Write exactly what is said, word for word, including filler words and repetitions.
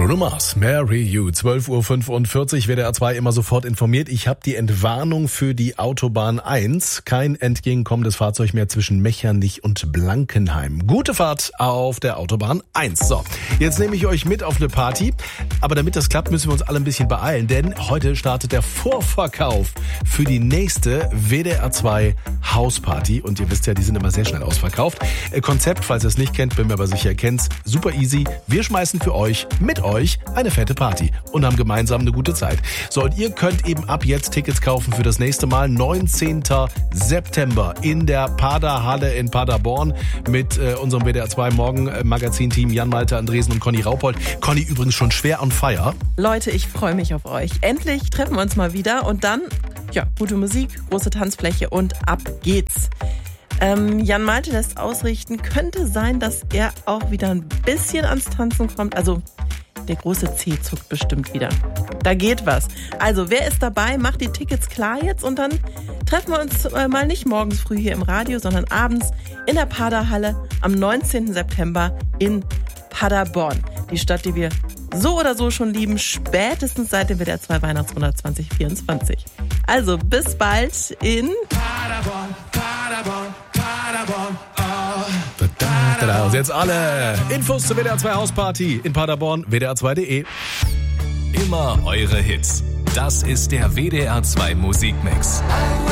Bruno Mars, Marry You, zwölf Uhr fünfundvierzig, W D R zwei immer sofort informiert. Ich habe die Entwarnung für die Autobahn eins. Kein entgegenkommendes Fahrzeug mehr zwischen Mechernich und Blankenheim. Gute Fahrt auf der Autobahn eins. So, jetzt nehme ich euch mit auf eine Party. Aber damit das klappt, müssen wir uns alle ein bisschen beeilen. Denn heute startet der Vorverkauf für die nächste W D R zwei Hausparty. Und ihr wisst ja, die sind immer sehr schnell ausverkauft. Konzept, falls ihr es nicht kennt, bin mir aber sicher, ihr kennt's. Super easy. Wir schmeißen für euch, mit euch, eine fette Party und haben gemeinsam eine gute Zeit. So, und ihr könnt eben ab jetzt Tickets kaufen für das nächste Mal, neunzehnten September in der Paderhalle in Paderborn mit äh, unserem W D R zwei Morgen-Magazin-Team Jan Malte Andresen und Conny Raupold. Conny übrigens schon schwer on fire. Leute, ich freue mich auf euch. Endlich treffen wir uns mal wieder und dann, ja, gute Musik, große Tanzfläche und ab geht's. Ähm, Jan Malte lässt ausrichten, könnte sein, dass er auch wieder ein bisschen ans Tanzen kommt. Also der große C zuckt bestimmt wieder. Da geht was. Also wer ist dabei, macht die Tickets klar jetzt und dann treffen wir uns äh, mal nicht morgens früh hier im Radio, sondern abends in der Paderhalle am neunzehnten September in Paderborn. Die Stadt, die wir so oder so schon lieben, spätestens seit dem W D R zwei Weihnachtswunder zwanzig vierundzwanzig. Also bis bald in Paderborn, Paderborn, Paderborn, oh. Und jetzt alle Infos zur W D R zwei Hausparty in Paderborn, W D R zwei Punkt de. Immer eure Hits. Das ist der W D R zwei Musikmix.